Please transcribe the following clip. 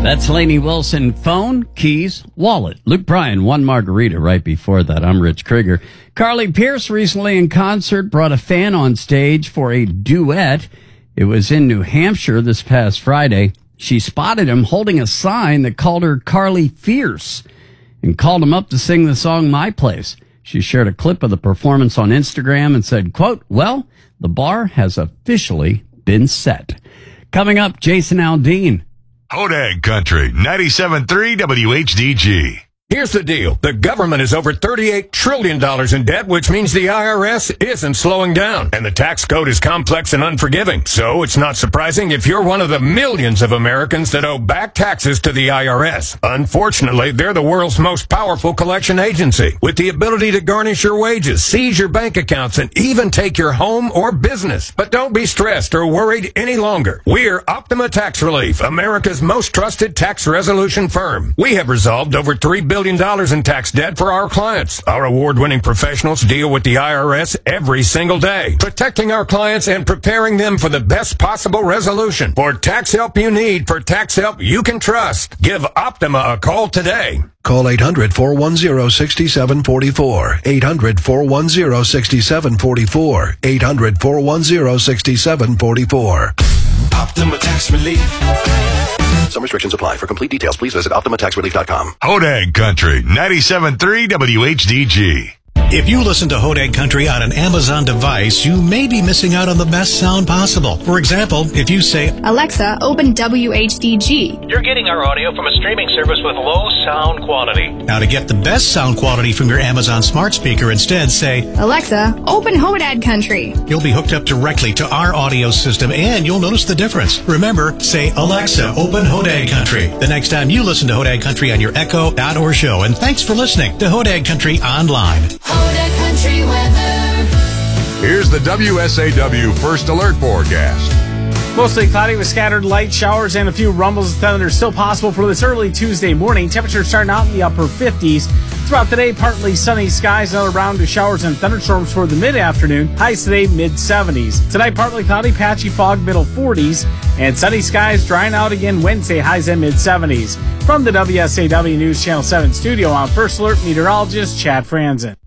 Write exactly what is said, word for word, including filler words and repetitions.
That's Lainey Wilson. Phone, keys, wallet. Luke Bryan, one margarita right before that. I'm Rich Krieger. Carly Pearce recently in concert brought a fan on stage for a duet. It was in New Hampshire this past Friday. She spotted him holding a sign that called her Carly Fierce and called him up to sing the song My Place. She shared a clip of the performance on Instagram and said, quote, well, the bar has officially been set. Coming up, Jason Aldean. Hodag Country, ninety-seven point three W H D G. Here's the deal. The government is over thirty-eight trillion dollars in debt, which means the I R S isn't slowing down. And the tax code is complex and unforgiving. So it's not surprising if you're one of the millions of Americans that owe back taxes to the I R S. Unfortunately, they're the world's most powerful collection agency, with the ability to garnish your wages, seize your bank accounts, and even take your home or business. But don't be stressed or worried any longer. We're Optima Tax Relief, America's most trusted tax resolution firm. We have resolved over three billion dollars in tax debt for our clients. Our award-winning professionals deal with the I R S every single day, protecting our clients and preparing them for the best possible resolution. For tax help you need, for tax help you can trust, give Optima a call today. Call eight hundred, four one zero, six seven four four. eight hundred, four one zero, six seven four four. eight hundred, four one zero, six seven four four. Optima Tax Relief. Some restrictions apply. For complete details, please visit Optima Tax Relief dot com. Hodag Country, ninety-seven point three W H D G. If you listen to Hodag Country on an Amazon device, you may be missing out on the best sound possible. For example, if you say, Alexa, open W H D G. You're getting our audio from a streaming service with low sound quality. Now to get the best sound quality from your Amazon smart speaker, instead say, Alexa, open Hodag Country. You'll be hooked up directly to our audio system and you'll notice the difference. Remember, say, Alexa, open Hodag Country the next time you listen to Hodag Country on your Echo, dot or show. And thanks for listening to Hodag Country Online. Hodag Country weather. Here's the W S A W First Alert forecast. Mostly cloudy with scattered light showers and a few rumbles of thunder still possible for this early Tuesday morning. Temperatures starting out in the upper fifties. Throughout the day, partly sunny skies, another round of showers and thunderstorms for the mid-afternoon. Highs today, mid-seventies. Tonight, partly cloudy, patchy fog, middle forties. And sunny skies drying out again Wednesday, highs in mid-seventies. From the W S A W News Channel seven studio, I'm First Alert meteorologist Chad Franzen.